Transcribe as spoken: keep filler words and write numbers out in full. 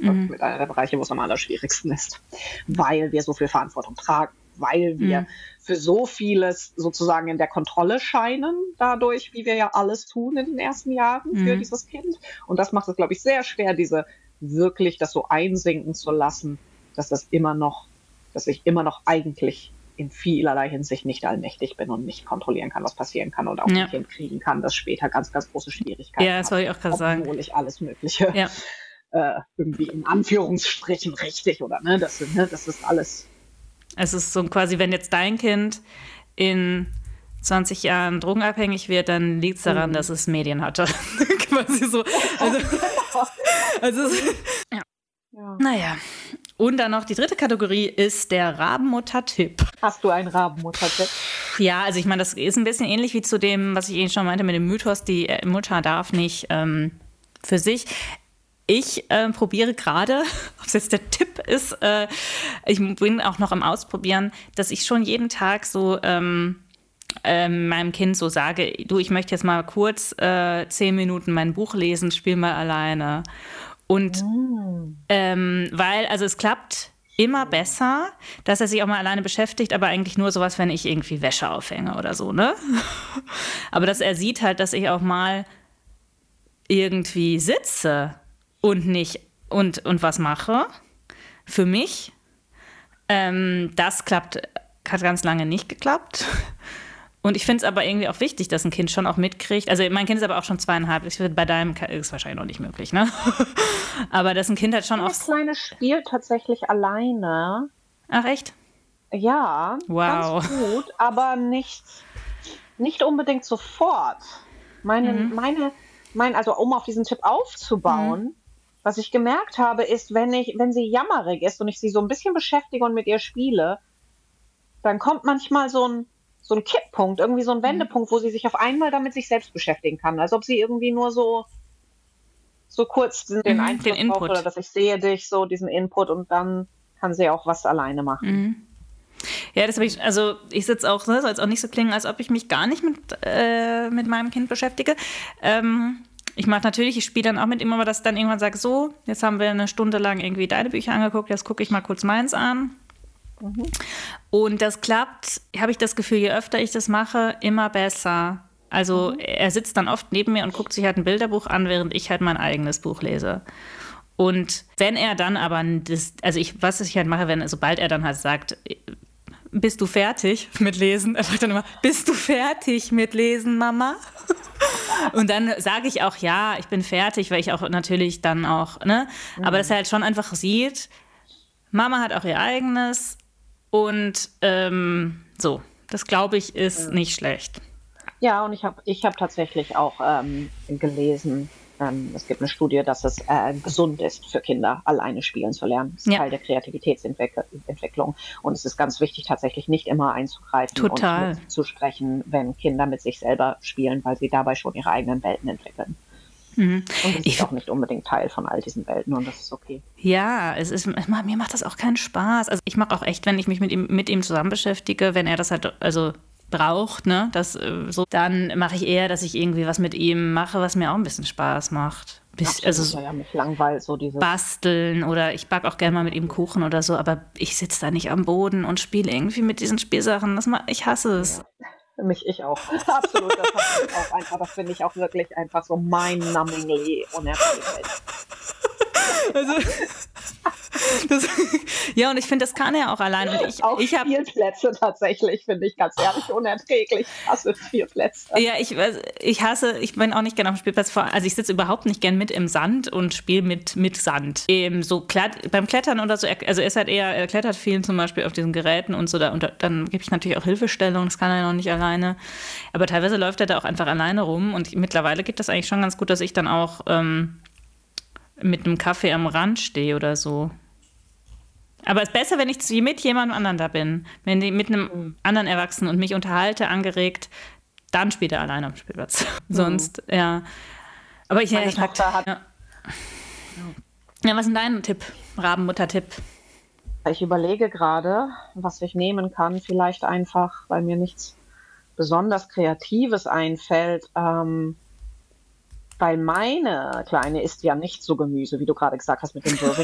glaube ich, mit einer der Bereiche, wo es am allerschwierigsten ist, weil wir so viel Verantwortung tragen, weil wir mhm. für so vieles sozusagen in der Kontrolle scheinen, dadurch, wie wir ja alles tun in den ersten Jahren mhm. für dieses Kind. Und das macht es, glaube ich, sehr schwer, diese wirklich das so einsinken zu lassen, dass das immer noch, dass ich immer noch eigentlich in vielerlei Hinsicht nicht allmächtig bin und nicht kontrollieren kann, was passieren kann und auch ja. nicht hinkriegen kann, das später ganz, ganz große Schwierigkeiten Ja, das wollte ich auch gerade sagen. Obwohl ich alles Mögliche ja. äh, irgendwie in Anführungsstrichen richtig oder ne, das, ne, das ist alles. Es ist so quasi, wenn jetzt dein Kind in zwanzig Jahren drogenabhängig wird, dann liegt es daran, mhm. dass es Medien hatte. quasi so. Also, also ja. ja. Naja. Und dann noch die dritte Kategorie ist der Rabenmutter-Tipp. Hast du einen Rabenmutter-Tipp? Ja, also ich meine, das ist ein bisschen ähnlich wie zu dem, was ich eben schon meinte mit dem Mythos, die Mutter darf nicht ähm, für sich. Ich äh, probiere gerade, ob es jetzt der Tipp ist, äh, ich bin auch noch am Ausprobieren, dass ich schon jeden Tag so ähm, äh, meinem Kind so sage, du, ich möchte jetzt mal kurz äh, zehn Minuten mein Buch lesen, spiel mal alleine. Und mm. ähm, weil, also es klappt immer besser, dass er sich auch mal alleine beschäftigt, aber eigentlich nur sowas, wenn ich irgendwie Wäsche aufhänge oder so, ne? Aber dass er sieht halt, dass ich auch mal irgendwie sitze und nicht und, und was mache für mich. Ähm, das klappt, hat ganz lange nicht geklappt. Und ich finde es aber irgendwie auch wichtig, dass ein Kind schon auch mitkriegt. Also mein Kind ist aber auch schon zweieinhalb. Ich finde, bei deinem ist wahrscheinlich noch nicht möglich, ne? Aber dass ein Kind halt schon auch... Das Kleine spielt tatsächlich alleine. Ach, echt? Ja, wow. Ganz gut, aber nicht, nicht unbedingt sofort. Meine, mhm. meine, mein, also um auf diesen Tipp aufzubauen, mhm. was ich gemerkt habe, ist, wenn ich, wenn sie jammerig ist und ich sie so ein bisschen beschäftige und mit ihr spiele, dann kommt manchmal so ein so ein Kipppunkt, irgendwie so ein Wendepunkt, wo sie sich auf einmal damit sich selbst beschäftigen kann. Als ob sie irgendwie nur so, so kurz den mhm, Einfluss den Input braucht oder dass ich sehe dich, so diesen Input und dann kann sie auch was alleine machen. Mhm. Ja, das habe ich, also ich sitze auch, ne, soll es auch nicht so klingen, als ob ich mich gar nicht mit, äh, mit meinem Kind beschäftige. Ähm, ich mache natürlich, ich spiele dann auch mit ihm, aber dass ich dann irgendwann sage, so, jetzt haben wir eine Stunde lang irgendwie deine Bücher angeguckt, jetzt gucke ich mal kurz meins an. Mhm. Und das klappt, habe ich das Gefühl, je öfter ich das mache, immer besser. Also mhm. er sitzt dann oft neben mir und guckt sich halt ein Bilderbuch an, während ich halt mein eigenes Buch lese. Und wenn er dann aber, das, also ich, was ich halt mache, wenn, sobald er dann halt sagt, bist du fertig mit Lesen? Er sagt dann immer, bist du fertig mit Lesen, Mama? Und dann sage ich auch, ja, ich bin fertig, weil ich auch natürlich dann auch, ne? Mhm. Aber dass er halt schon einfach sieht, Mama hat auch ihr eigenes. Und ähm, so, das glaube ich ist ja. nicht schlecht. Ja, und ich habe ich hab tatsächlich auch ähm, gelesen, ähm, es gibt eine Studie, dass es äh, gesund ist für Kinder, alleine spielen zu lernen. Das ist ja. Teil der Kreativitätsentwicklung. Und es ist ganz wichtig, tatsächlich nicht immer einzugreifen Total. und zu sprechen, wenn Kinder mit sich selber spielen, weil sie dabei schon ihre eigenen Welten entwickeln. Mhm. Und das ist ich, auch nicht unbedingt Teil von all diesen Welten und das ist okay. Ja, es ist, mir macht das auch keinen Spaß. Also ich mache auch echt, wenn ich mich mit ihm, mit ihm zusammen beschäftige, wenn er das halt also braucht, ne, das so, dann mache ich eher, dass ich irgendwie was mit ihm mache, was mir auch ein bisschen Spaß macht. Bis, Absolut, also ja, mich langweilt so dieses basteln oder ich backe auch gerne mal mit ihm Kuchen oder so, aber ich sitze da nicht am Boden und spiele irgendwie mit diesen Spielsachen. Das, ich hasse es. Ja. Mich, ich auch. Absolut, das habe ich auch einfach. Das finde ich auch wirklich einfach so mind-numbingly unerträglich. Also, das, ja, und ich finde, das kann er auch allein. Und ich, auch ich hab, Spielplätze tatsächlich, finde ich ganz ehrlich unerträglich. Ich hasse Spielplätze. Ja, ich, ich hasse, ich bin auch nicht gerne auf dem Spielplatz. Also ich sitze überhaupt nicht gern mit im Sand und spiele mit, mit Sand. Eben so Klett, beim Klettern oder so, also er ist halt eher, er klettert viel zum Beispiel auf diesen Geräten und so. Da, und dann gebe ich natürlich auch Hilfestellung, das kann er noch nicht alleine. Aber teilweise läuft er da auch einfach alleine rum. Und mittlerweile geht das eigentlich schon ganz gut, dass ich dann auch ähm, mit einem Kaffee am Rand stehe oder so. Aber es ist besser, wenn ich mit jemandem anderen da bin. Wenn ich mit einem mhm. anderen Erwachsenen und mich unterhalte, angeregt, dann spielt er alleine am Spielplatz. Mhm. Sonst, ja. Aber ich, ja, ich mag, hat ja. ja, was ist denn dein Tipp? Rabenmutter-Tipp? Ich überlege gerade, was ich nehmen kann. Vielleicht einfach, weil mir nichts besonders Kreatives einfällt. Ähm, weil meine Kleine isst ja nicht so Gemüse, wie du gerade gesagt hast mit dem Würfeln.